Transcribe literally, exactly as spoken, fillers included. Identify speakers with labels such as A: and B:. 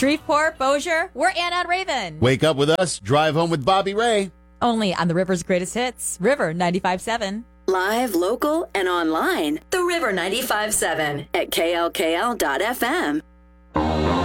A: Shreveport, Bossier, we're Anna and Raven.
B: Wake up with us, drive home with Bobby Ray.
A: Only on the River's Greatest Hits, River ninety-five point seven.
C: Live, local, and online. The River ninety-five point seven at K L K L dot F M.